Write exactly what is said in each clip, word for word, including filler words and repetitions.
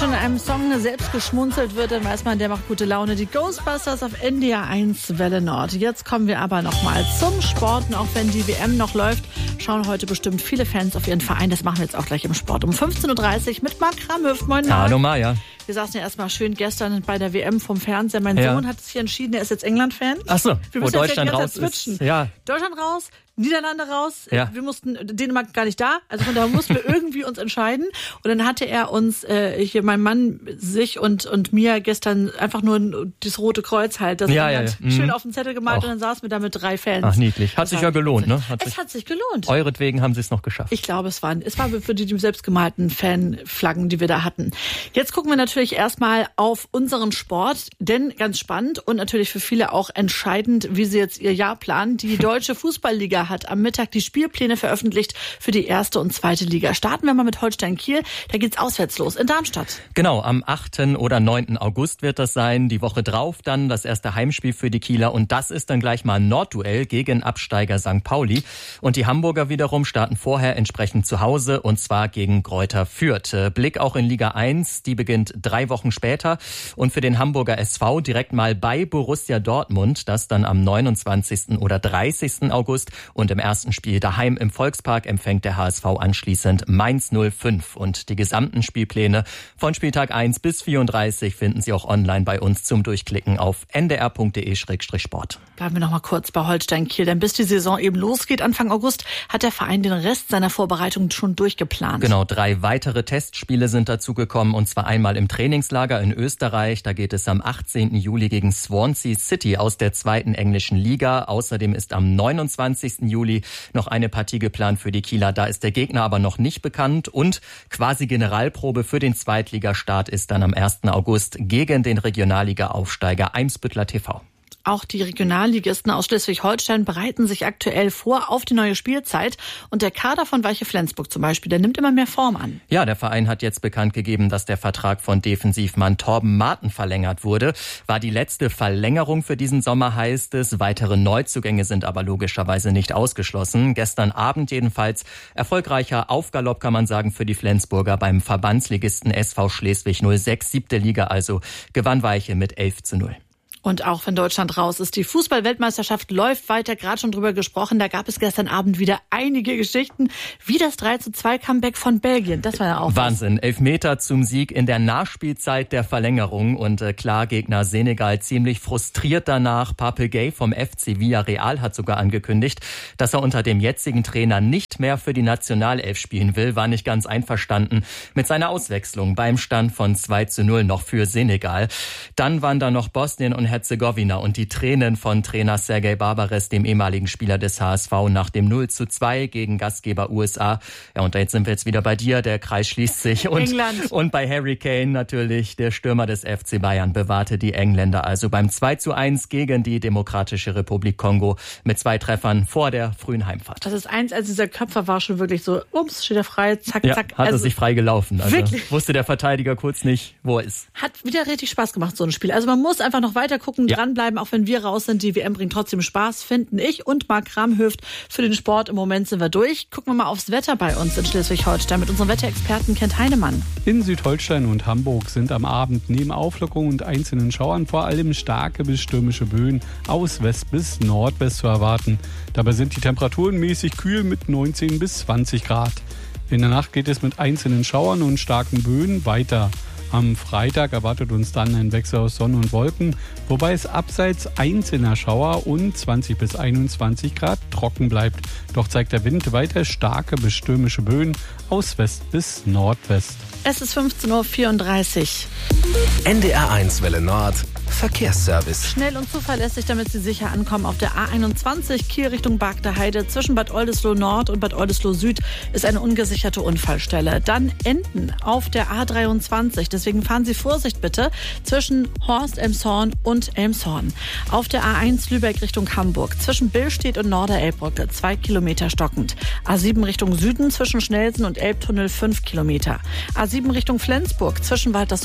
schon in einem Song selbst geschmunzelt wird, dann weiß man, der macht gute Laune. Die Ghostbusters auf N D R eins Welle Nord. Jetzt kommen wir aber nochmal zum Sport. Und auch wenn die W M noch läuft, schauen heute bestimmt viele Fans auf ihren Verein. Das machen wir jetzt auch gleich im Sport. Um fünfzehn Uhr dreißig mit Marc Kramhöft. Moin, Marc. Hallo, Maja. Wir saßen ja erstmal schön gestern bei der W M vom Fernseher. Mein ja. Sohn hat sich entschieden, er ist jetzt England-Fan. Ach so, wir wo müssen Deutschland jetzt raus switchen. ist. Ja. Deutschland raus, Niederlande raus. Ja. Wir mussten, Dänemark gar nicht da. Also von daher mussten wir irgendwie uns entscheiden. Und dann hatte er uns, äh, hier mein Mann, sich und und mir gestern einfach nur das Rote Kreuz halt, das ja, ja, ja. schön mhm. auf den Zettel gemalt. Och. Und dann saßen wir da mit drei Fans. Ach, niedlich. Hat das sich ja gelohnt, ne? Hat es sich, hat sich gelohnt. Euretwegen haben sie es noch geschafft. Ich glaube, es war, es war für die, die selbstgemalten Fanflaggen, die wir da hatten. Jetzt gucken wir natürlich erstmal auf unseren Sport, denn ganz spannend und natürlich für viele auch entscheidend, wie sie jetzt ihr Jahr planen. Die Deutsche Fußballliga hat am Mittag die Spielpläne veröffentlicht für die erste und zweite Liga. Starten wir mal mit Holstein Kiel. Da geht's auswärts los in Darmstadt. Genau, am achten oder neunten August wird das sein. Die Woche drauf dann das erste Heimspiel für die Kieler. Und das ist dann gleich mal ein Nordduell gegen Absteiger Sankt Pauli. Und die Hamburger wiederum starten vorher entsprechend zu Hause und zwar gegen Greuther Fürth. Blick auch in Liga eins, die beginnt drei Wochen später. Und für den Hamburger S V direkt mal bei Borussia Dortmund. Das dann am neunundzwanzigsten oder dreißigsten August. Und im ersten Spiel daheim im Volkspark empfängt der H S V anschließend Mainz null fünf. Und die gesamten Spielpläne von Spieltag eins bis vierunddreißig finden Sie auch online bei uns zum Durchklicken auf n d r punkt d e slash sport. Bleiben wir noch mal kurz bei Holstein Kiel, denn bis die Saison eben losgeht, Anfang August, hat der Verein den Rest seiner Vorbereitung schon durchgeplant. Genau, drei weitere Testspiele sind dazugekommen und zwar einmal im Trainingslager in Österreich. Da geht es am achtzehnten Juli gegen Swansea City aus der zweiten englischen Liga. Außerdem ist am neunundzwanzigsten Juli noch eine Partie geplant für die Kieler. Da ist der Gegner aber noch nicht bekannt und quasi Generalprobe für den Zweitligastart ist dann am ersten August gegen den Regionalliga-Aufsteiger Eimsbüttler T V. Auch die Regionalligisten aus Schleswig-Holstein bereiten sich aktuell vor auf die neue Spielzeit. Und der Kader von Weiche Flensburg zum Beispiel, der nimmt immer mehr Form an. Ja, der Verein hat jetzt bekannt gegeben, dass der Vertrag von Defensivmann Torben Marten verlängert wurde. War die letzte Verlängerung für diesen Sommer, heißt es. Weitere Neuzugänge sind aber logischerweise nicht ausgeschlossen. Gestern Abend jedenfalls erfolgreicher Aufgalopp, kann man sagen, für die Flensburger beim Verbandsligisten S V Schleswig null sechs, siebte Liga also, gewann Weiche mit elf zu null. Und auch wenn Deutschland raus ist, die Fußball-Weltmeisterschaft läuft weiter, gerade schon drüber gesprochen. Da gab es gestern Abend wieder einige Geschichten, wie das drei zu zwei Comeback von Belgien. Das war ja auch Wahnsinn. Was. Elfmeter zum Sieg in der Nachspielzeit der Verlängerung. Und äh, klar, Gegner Senegal ziemlich frustriert danach. Pape Gueye vom F C Villarreal hat sogar angekündigt, dass er unter dem jetzigen Trainer nicht mehr für die Nationalelf spielen will. War nicht ganz einverstanden mit seiner Auswechslung beim Stand von zwei zu null noch für Senegal. Dann waren da noch Bosnien und Herzegowina und die Tränen von Trainer Sergej Barbares, dem ehemaligen Spieler des H S V, nach dem null zu zwei gegen Gastgeber U S A. Ja, und jetzt sind wir jetzt wieder bei dir. Der Kreis schließt sich. Und, England. Und bei Harry Kane natürlich, der Stürmer des F C Bayern, bewahrte die Engländer also beim zwei zu eins gegen die Demokratische Republik Kongo mit zwei Treffern vor der frühen Heimfahrt. Das ist eins, als dieser Köpfer war schon wirklich so, ups, steht er frei, zack, ja, zack. Hat also, er sich frei gelaufen. Also wirklich? Wusste der Verteidiger kurz nicht, wo er ist. Hat wieder richtig Spaß gemacht, so ein Spiel. Also man muss einfach noch weiter gucken, ja. dranbleiben, auch wenn wir raus sind. Die W M bringt trotzdem Spaß, finden ich und Marc Kramhöft. Für den Sport im Moment sind wir durch. Gucken wir mal aufs Wetter bei uns in Schleswig-Holstein mit unserem Wetterexperten Kent Heinemann. In Südholstein und Hamburg sind am Abend neben Auflockerung und einzelnen Schauern vor allem starke bis stürmische Böen aus West bis Nordwest zu erwarten. Dabei sind die Temperaturen mäßig kühl mit neunzehn bis zwanzig Grad. In der Nacht geht es mit einzelnen Schauern und starken Böen weiter. Am Freitag erwartet uns dann ein Wechsel aus Sonne und Wolken, wobei es abseits einzelner Schauer und zwanzig bis einundzwanzig Grad trocken bleibt. Doch zeigt der Wind weiter starke bis stürmische Böen aus West bis Nordwest. Es ist fünfzehn Uhr vierunddreißig. N D R eins Welle Nord Verkehrsservice. Schnell und zuverlässig, damit Sie sicher ankommen. Auf der A einundzwanzig Kiel Richtung Bargter Heide zwischen Bad Oldesloe Nord und Bad Oldesloe Süd ist eine ungesicherte Unfallstelle. Dann Enden auf der A dreiundzwanzig. Deswegen fahren Sie Vorsicht bitte zwischen Horst, Elmshorn und Elmshorn. Auf der A eins Lübeck Richtung Hamburg zwischen Billstedt und Norderelbbrücke zwei Kilometer stockend. A sieben Richtung Süden zwischen Schnelsen und Elbtunnel fünf Kilometer. A sieben Richtung Flensburg zwischen Waltershof und Elb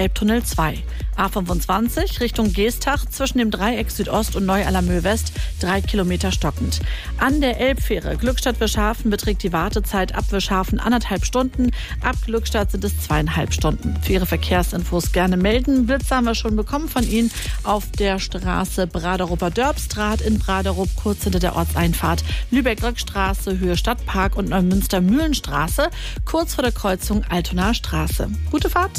Elbtunnel zwei. A fünfundzwanzig Richtung Geestach zwischen dem Dreieck Südost und Neu-Allermöh West drei Kilometer stockend. An der Elbfähre Glückstadt-Wischhafen beträgt die Wartezeit ab Wischhafen anderthalb Stunden. Ab Glückstadt sind es zweieinhalb Stunden. Für Ihre Verkehrsinfos gerne melden. Blitze haben wir schon bekommen von Ihnen auf der Straße Braderuper Dörbstraat in Braderup, kurz hinter der Ortseinfahrt. Lübeck-Rückstraße, Höhe Stadtpark und Neumünster-Mühlenstraße, kurz vor der Kreuzung Altonaer Straße. Gute Fahrt!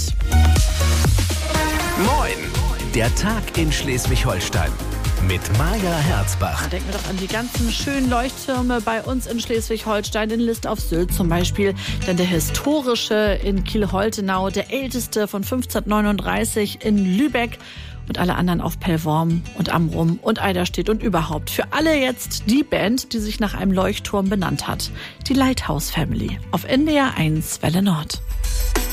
Moin! Der Tag in Schleswig-Holstein mit Maja Herzbach. Da denken wir doch an die ganzen schönen Leuchttürme bei uns in Schleswig-Holstein, in List auf Sylt zum Beispiel. Dann der historische in Kiel-Holtenau, der älteste von fünfzehnhundertneununddreißig in Lübeck. Und alle anderen auf Pellworm und Amrum und Eiderstedt und überhaupt. Für alle jetzt die Band, die sich nach einem Leuchtturm benannt hat. Die Lighthouse Family auf N D R eins Welle Nord.